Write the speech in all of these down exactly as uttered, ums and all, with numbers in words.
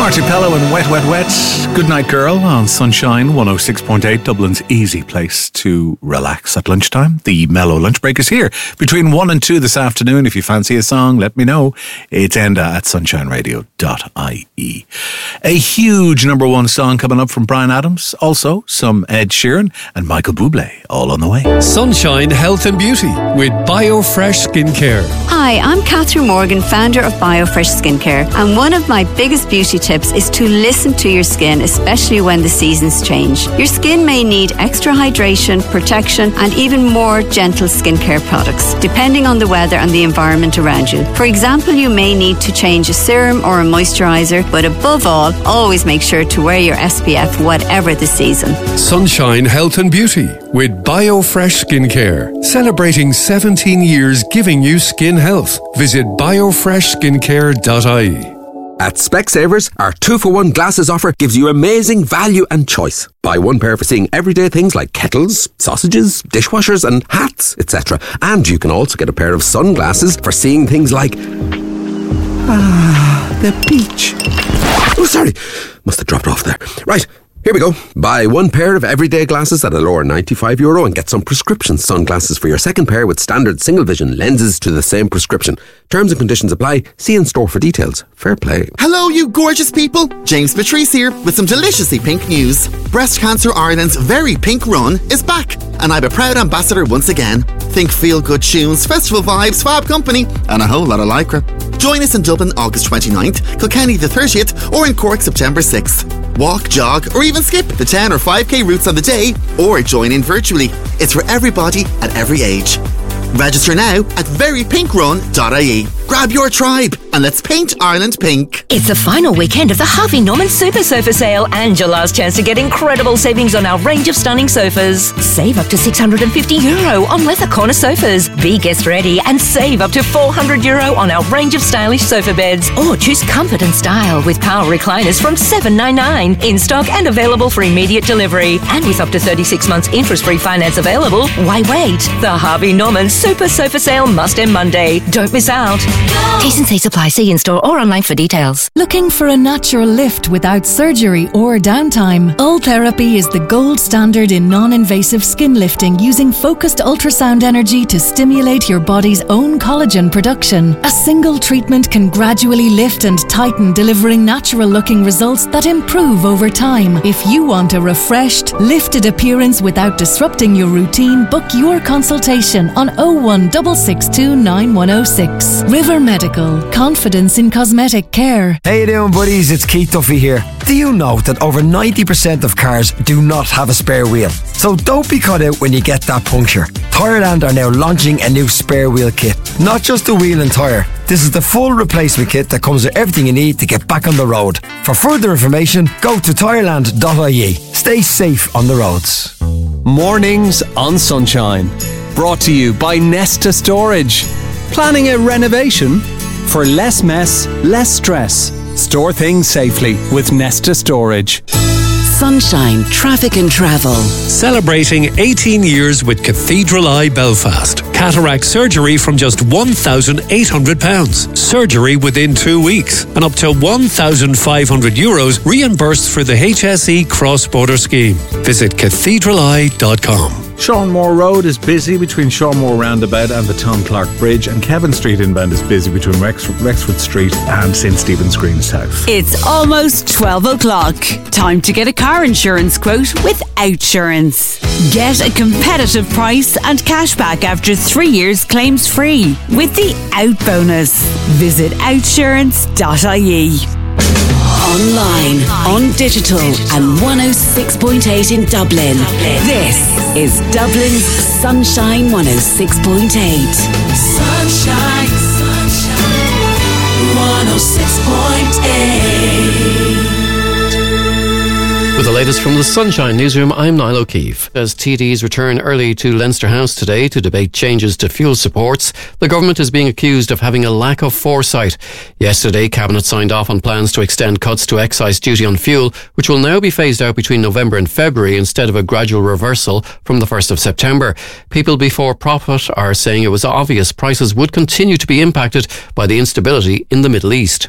Marty Pellow and Wet, Wet, Wet. Good night, girl, on Sunshine one oh six point eight, Dublin's easy place to relax at lunchtime. The mellow lunch break is here between one and two this afternoon. If you fancy a song, let me know. It's enda at sunshine radio dot I E. A huge number one song coming up from Bryan Adams. Also, some Ed Sheeran and Michael Bublé all on the way. Sunshine Health and Beauty with BioFresh Skincare. Hi, I'm Catherine Morgan, founder of BioFresh Skincare, and one of my biggest beauty tips is to listen to your skin, especially when the seasons change. Your skin may need extra hydration, protection, and even more gentle skincare products, depending on the weather and the environment around you. For example, you may need to change a serum or a moisturizer, but above all, always make sure to wear your S P F whatever the season. Sunshine Health and Beauty with BioFresh Skincare, celebrating seventeen years giving you skin health. Visit bio fresh skincare dot I E. At Specsavers, our two for one glasses offer gives you amazing value and choice. Buy one pair for seeing everyday things like kettles, sausages, dishwashers and hats, et cetera. And you can also get a pair of sunglasses for seeing things like... Ah, the beach. Oh, sorry. Must have dropped off there. Right. Here we go. Buy one pair of everyday glasses at a lower ninety-five euro and get some prescription sunglasses for your second pair with standard single vision lenses to the same prescription. Terms and conditions apply. See in store for details. Fair play. Hello, you gorgeous people. James Patrice here with some deliciously pink news. Breast Cancer Ireland's very pink run is back, and I'm a proud ambassador once again. Think feel-good tunes, festival vibes, fab company, and a whole lot of lycra. Join us in Dublin August twenty-ninth, Kilkenny the thirtieth, or in Cork September sixth. Walk, jog, or even skip the ten or five K routes on the day, or join in virtually. It's for everybody at every age. Register now at very pink run dot I E. Grab your tribe and let's paint Ireland pink. It's the final weekend of the Harvey Norman Super Sofa Sale and your last chance to get incredible savings on our range of stunning sofas. Save up to six hundred fifty euro on leather corner sofas. Be guest ready and save up to four hundred euro on our range of stylish sofa beds. Or choose comfort and style with power recliners from seven ninety-nine. In stock and available for immediate delivery. And with up to thirty-six months interest-free finance available, why wait? The Harvey Norman Super Sofa Sale must end Monday. Don't miss out. T's and C's apply. See in-store or online for details. Looking for a natural lift without surgery or downtime? Ultherapy is the gold standard in non-invasive skin lifting using focused ultrasound energy to stimulate your body's own collagen production. A single treatment can gradually lift and tighten, delivering natural-looking results that improve over time. If you want a refreshed, lifted appearance without disrupting your routine, book your consultation on oh one six six two nine one oh six. River Medical. Confidence in cosmetic care. How you doing, buddies? It's Keith Duffy here. Do you know that over ninety percent of cars do not have a spare wheel? So don't be caught out when you get that puncture. Tireland are now launching a new spare wheel kit. Not just a wheel and tyre. This is the full replacement kit that comes with everything you need to get back on the road. For further information, go to tireland dot I E. Stay safe on the roads. Mornings on Sunshine. Brought to you by Nesta Storage. Planning a renovation? For less mess, less stress. Store things safely with Nesta Storage. Sunshine Traffic and Travel. Celebrating eighteen years with Cathedral Eye Belfast. Cataract surgery from just one thousand eight hundred pounds. Surgery within two weeks. And up to one thousand five hundred euros reimbursed for the H S E cross-border scheme. Visit cathedral eye dot com. Seanmore Road is busy between Seanmore Roundabout and the Tom Clark Bridge, and Kevin Street inbound is busy between Rex- Rexford Street and Saint Stephen's Green South. It's almost twelve o'clock. Time to get a car insurance quote with Outsurance. Get a competitive price and cashback after three years claims free with the Out Bonus. Visit outsurance dot I E. Online, on digital, and one oh six point eight in Dublin. This is Dublin's Sunshine one oh six point eight. Sunshine, sunshine, one oh six point eight. With the latest from the Sunshine Newsroom, I'm Niall O'Keefe. As T Ds return early to Leinster House today to debate changes to fuel supports, the government is being accused of having a lack of foresight. Yesterday, Cabinet signed off on plans to extend cuts to excise duty on fuel, which will now be phased out between November and February instead of a gradual reversal from the first of September. People before profit are saying it was obvious prices would continue to be impacted by the instability in the Middle East.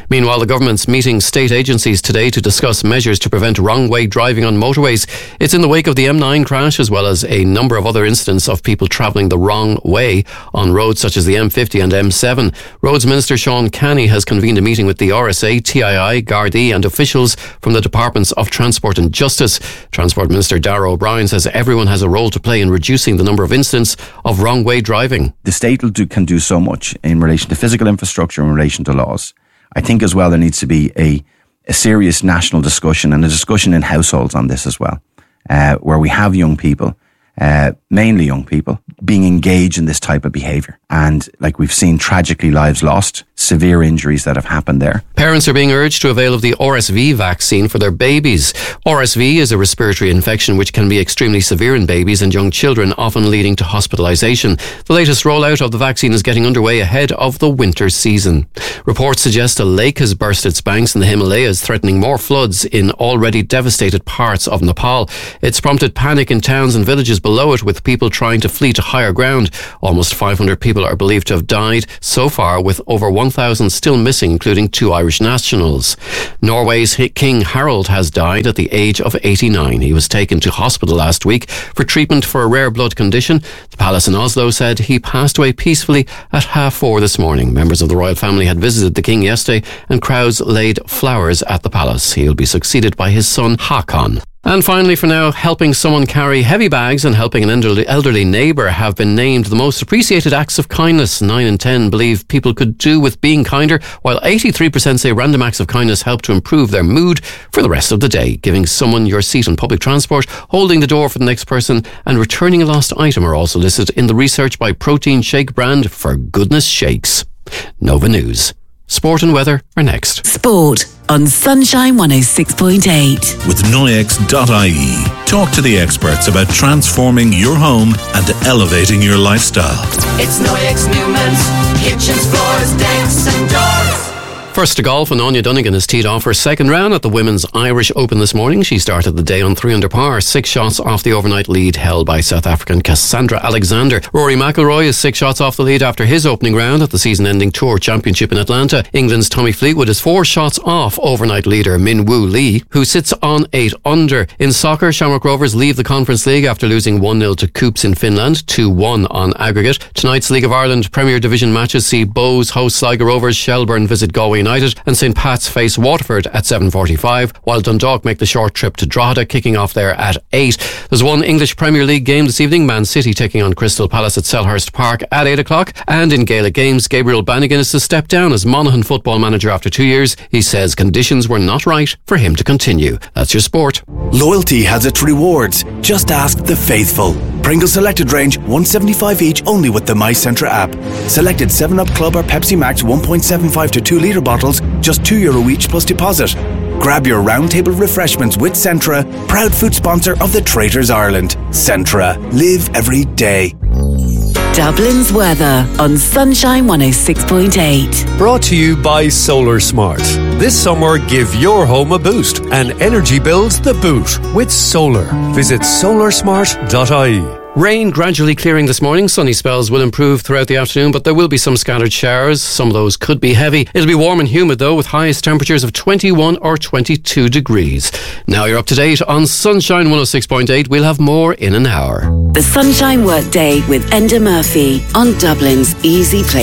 Meanwhile, the government's meeting state agencies today to discuss measures to prevent wrong-way driving on motorways. It's in the wake of the M nine crash, as well as a number of other incidents of people travelling the wrong way on roads such as the M fifty and M seven. Roads Minister Sean Canny has convened a meeting with the R S A, T I I, Gardaí and officials from the Departments of Transport and Justice. Transport Minister Darragh O'Brien says everyone has a role to play in reducing the number of incidents of wrong-way driving. The state will do, can do so much in relation to physical infrastructure, in relation to laws. I think as well there needs to be a, a serious national discussion and a discussion in households on this as well, uh, where we have young people, uh, mainly young people, being engaged in this type of behaviour. And like we've seen, tragically lives lost, severe injuries that have happened there. Parents are being urged to avail of the R S V vaccine for their babies. R S V is a respiratory infection which can be extremely severe in babies and young children, often leading to hospitalisation. The latest rollout of the vaccine is getting underway ahead of the winter season. Reports suggest a lake has burst its banks in the Himalayas, threatening more floods in already devastated parts of Nepal. It's prompted panic in towns and villages below it, with people trying to flee to higher ground. Almost five hundred people are believed to have died so far, with over one thousand still missing, including two Irish nationals. Norway's King Harald has died at the age of eighty-nine. He was taken to hospital last week for treatment for a rare blood condition. The palace in Oslo said he passed away peacefully at half four this morning. Members of the royal family had visited the king yesterday and crowds laid flowers at the palace. He will be succeeded by his son Haakon. And finally, for now, helping someone carry heavy bags and helping an elderly, elderly neighbour have been named the most appreciated acts of kindness. Nine in ten believe people could do with being kinder, while eighty-three percent say random acts of kindness help to improve their mood for the rest of the day. Giving someone your seat on public transport, holding the door for the next person, and returning a lost item are also listed in the research by protein shake brand For Goodness Shakes. Nova News. Sport and weather are next. Sport on Sunshine one oh six point eight. With Noyex dot I E. Talk to the experts about transforming your home and elevating your lifestyle. It's Noyex Newman's kitchens, floors, decks and doors. First to golf, and Anya Dunnigan has teed off her second round at the Women's Irish Open this morning. She started the day on three under par, six shots off the overnight lead held by South African Cassandra Alexander. Rory McIlroy is six shots off the lead after his opening round at the season-ending Tour Championship in Atlanta. England's Tommy Fleetwood is four shots off overnight leader Min Woo Lee, who sits on eight under. In soccer, Shamrock Rovers leave the Conference League after losing one nil to Coops in Finland, two one on aggregate. Tonight's League of Ireland Premier Division matches see Bows host Sligo Rovers, Shelbourne visit Galway United, and St Pat's face Waterford at seven forty-five, while Dundalk make the short trip to Drogheda, kicking off there at eight. There's one English Premier League game this evening, Man City taking on Crystal Palace at Selhurst Park at eight o'clock, and in Gaelic games, Gabriel Bannigan is to step down as Monaghan football manager after two years. He says conditions were not right for him to continue. That's your sport. Loyalty has its rewards. Just ask the faithful. Pringles Selected Range, one seventy-five each, only with the My Centra app. Selected seven up Club or Pepsi Max one point seven five to two litre bottles, just two euro each plus deposit. Grab your roundtable refreshments with Centra, proud food sponsor of the Traitors Ireland. Centra, live every day. Dublin's weather on Sunshine one oh six point eight. Brought to you by Solar Smart. This summer, give your home a boost and energy bills the boot with solar. Visit solar smart dot I E. Rain gradually clearing this morning. Sunny spells will improve throughout the afternoon, but there will be some scattered showers. Some of those could be heavy. It'll be warm and humid though, with highest temperatures of twenty-one or twenty-two degrees. Now you're up to date on Sunshine one oh six point eight. We'll have more in an hour. The Sunshine Workday with Enda Murphy on Dublin's Easy Place.